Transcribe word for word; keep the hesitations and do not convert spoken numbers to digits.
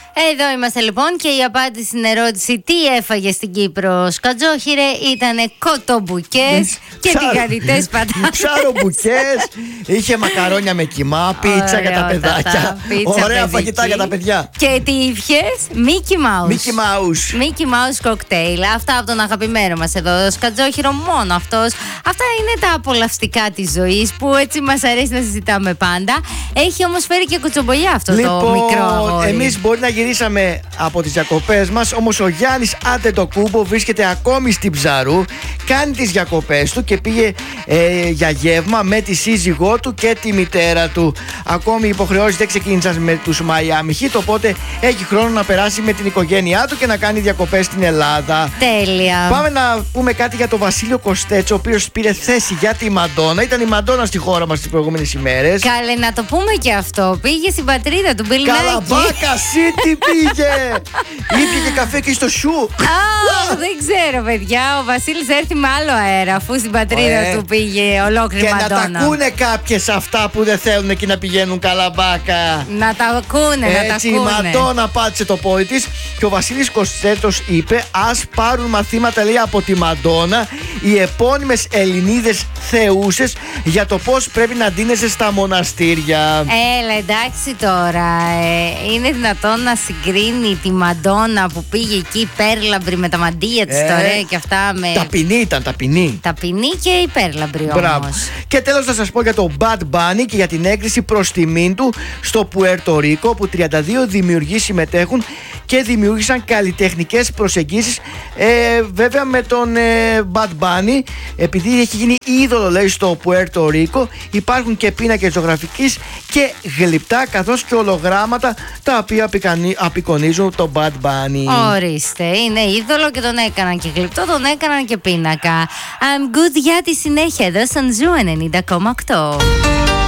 Εδώ είμαστε λοιπόν και η απάντηση στην ερώτηση τι έφαγε στην Κύπρο Σκατζόχυρε ήταν κοτομπουκές και τηγανιτές πατάτες. Ψαρομπουκές, είχε μακαρόνια με κιμά, πίτσα για τα παιδάκια. Πίτσα ωραία φαγητά για τα παιδιά. Και τι ήφιες, Mickey Mouse. Mickey Mouse. Mickey Mouse κοκτέιλ. Αυτά από τον αγαπημένο μας εδώ Σκατζόχυρο, μόνο αυτός. Αυτά είναι τα απολαυστικά της ζωής που έτσι μας αρέσει να συζητάμε πάντα. Έχει όμως φέρει και κουτσομπολιά αυτό λοιπόν, το μικρό αγόρι. Εμείς μπορεί να γυρίσαμε από τις διακοπές μας, όμως ο Γιάννης Αντετοκούμπο βρίσκεται ακόμη στην Ψαρού, κάνει τις διακοπές του και πήγε ε, για γεύμα με τη σύζυγό του και τη μητέρα του. Ακόμη οι υποχρεώσεις δεν ξεκίνησαν με τους Miami Heat, οπότε έχει χρόνο να περάσει με την οικογένειά του και να κάνει διακοπές στην Ελλάδα. Τέλεια. Πάμε να πούμε κάτι για τον Βασίλειο Κωστέτσο, ο οποίος πήρε θέση για τη Μαντόνα. Ήταν η Μαντόνα στη χώρα μας τις προηγούμενες ημέρες. Καλέ, να το πούμε και αυτό. Πήγε στην πατρίδα του Μπιλνάκη. Καλαμπάκα City πήγε! Ήπια και καφέ και στο σου. Α, δεν ξέρω, παιδιά. Ο Βασίλης έρθει με άλλο αέρα, αφού στην πατρίδα ε, του πήγε ολόκληρη και Μαντόνα. Και να τα ακούνε κάποιες αυτά που δεν θέλουν εκεί να πηγαίνουν καλαμπάκα. Να τα ακούνε, έτσι, να τα ακούνε. η Μαντόνα πάτησε το πόδι της και ο Βασίλης Κωστέτος είπε: ας πάρουν μαθήματα, λέει, από τη Μαντόνα οι επώνυμες Ελληνίδες θεούσες για το πώς πρέπει να ντύνεσαι στα μοναστήρια. Έλα, εντάξει τώρα. Ε, είναι δυνατόν να συγκρίνει τη Μαντόνα που πήγε εκεί υπέρλαμπρη με τα μαντίλια της, ε, ωραία και αυτά. Με... Ταπεινή ήταν, ταπεινή. Ταπεινή και υπέρλαμπρη όμως. Μπράβο. Και τέλος θα σας πω για το Bad Bunny και για την έγκριση προς τιμήν του στο Πουέρτο Ρίκο, που τριάντα δύο δημιουργοί συμμετέχουν και δημιούργησαν καλλιτεχνικές προσεγγίσεις, ε, βέβαια με τον ε, Bad Bunny, επειδή έχει γίνει είδωλο, λέει, στο Πουέρτο Ρίκο. Υπάρχουν και πίνακες ζωγραφικής και γλυπτά, καθώς και ολογράμματα τα οποία απεικονίζουν τον Bad Bunny. Ορίστε, είναι είδωλο και τον έκαναν και γλυπτό, τον έκαναν και πίνακα. I'm good για τη συνέχεια εδώ στον Ζου ενενήντα κόμμα οκτώ.